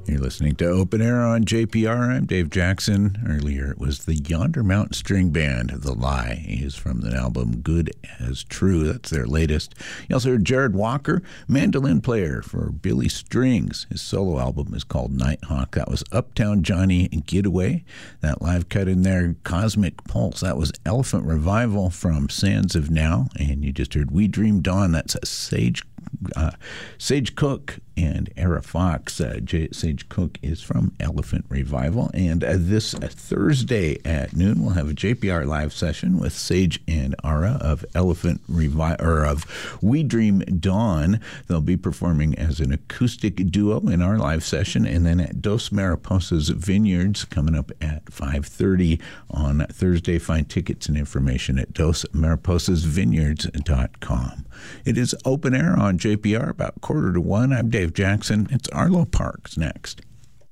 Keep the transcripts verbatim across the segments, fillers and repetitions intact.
You're listening to Open Air on J P R. I'm Dave Jackson. Earlier, it was the Yonder Mountain String Band, The Lie, is from the album Good as True. That's their latest. You also heard Jared Walker, mandolin player for Billy Strings. His solo album is called Nighthawk. That was Uptown Johnny Getaway. That live cut in there, Cosmic Pulse. That was Elephant Revival from Sands of Now. And you just heard We Dream Dawn. That's a Sage Uh, Sage Cook and Era Fox. Uh, J- Sage Cook is from Elephant Revival. And uh, this uh, Thursday at noon, we'll have a J P R live session with Sage and Ara of Elephant Revival, or of We Dream Dawn. They'll be performing as an acoustic duo in our live session. And then at Dos Mariposas Vineyards, coming up at five thirty on Thursday. Find tickets and information at dos mariposas vineyards dot com. It is Open Air on J P R, about quarter to one. I'm Dave Jackson. It's Arlo Parks next.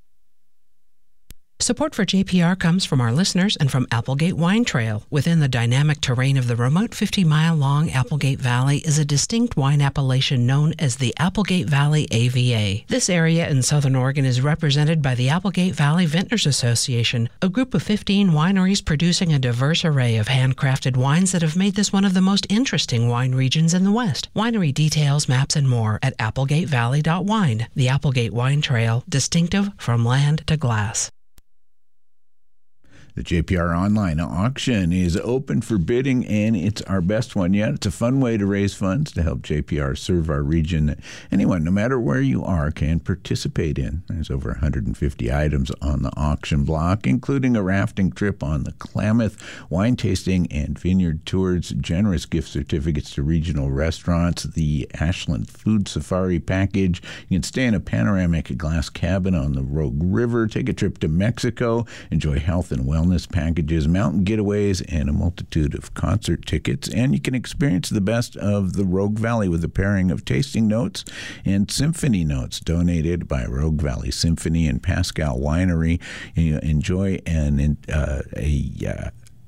Support for J P R comes from our listeners and from Applegate Wine Trail. Within the dynamic terrain of the remote fifty-mile-long Applegate Valley is a distinct wine appellation known as the Applegate Valley A V A. This area in southern Oregon is represented by the Applegate Valley Vintners Association, a group of fifteen wineries producing a diverse array of handcrafted wines that have made this one of the most interesting wine regions in the West. Winery details, maps, and more at applegate valley dot wine. The Applegate Wine Trail, distinctive from land to glass. The J P R online auction is open for bidding, and it's our best one yet. It's a fun way to raise funds to help J P R serve our region that anyone, no matter where you are, can participate in. There's over one hundred fifty items on the auction block, including a rafting trip on the Klamath, wine tasting and vineyard tours, generous gift certificates to regional restaurants, the Ashland Food Safari package. You can stay in a panoramic glass cabin on the Rogue River, take a trip to Mexico, enjoy health and wellness packages, mountain getaways, and a multitude of concert tickets. And you can experience the best of the Rogue Valley with a pairing of tasting notes and symphony notes donated by Rogue Valley Symphony and Pascal Winery. You enjoy an uh, a uh,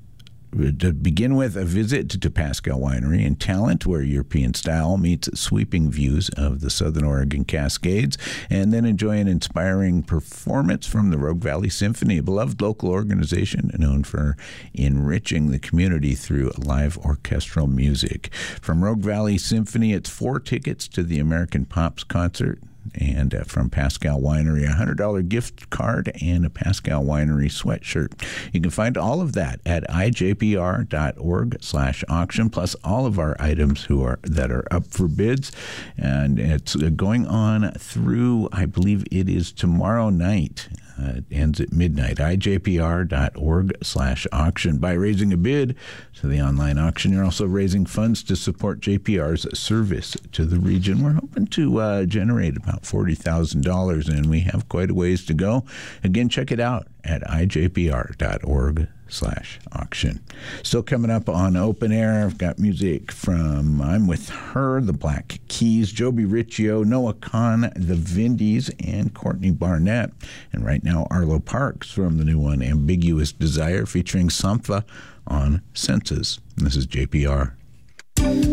to begin with, a visit to Pascal Winery and Talent, where European style meets sweeping views of the Southern Oregon Cascades, and then enjoy an inspiring performance from the Rogue Valley Symphony, a beloved local organization known for enriching the community through live orchestral music. From Rogue Valley Symphony, it's four tickets to the American Pops concert. And uh, from Pascal Winery, a one hundred dollars gift card and a Pascal Winery sweatshirt. You can find all of that at i j p r dot org slash auction, plus all of our items who are that are up for bids. And it's going on through, I believe it is tomorrow night. Uh, it ends at midnight. i j p r dot org slash auction. By raising a bid to the online auction, you're also raising funds to support J P R's service to the region. We're hoping to uh, generate about forty thousand dollars, and we have quite a ways to go. Again, check it out at i j p r dot org slash auction. Still coming up on Open Air, I've got music from I'm With Her, the Black Keys, Joby Riccio, Noah Kahn, the Vindies, and Courtney Barnett. And right now, Arlo Parks from the new one, Ambiguous Desire, featuring Sampha on Senses. And this is J P R.